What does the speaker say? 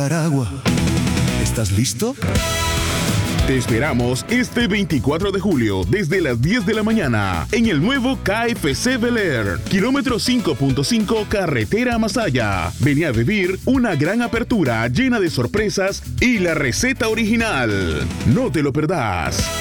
Aragua. ¿Estás listo? Te esperamos este 24 de julio desde las 10 de la mañana en el nuevo KFC Bel Air, kilómetro 5.5 carretera Masaya. Vení a vivir una gran apertura llena de sorpresas y la receta original. No te lo perdás.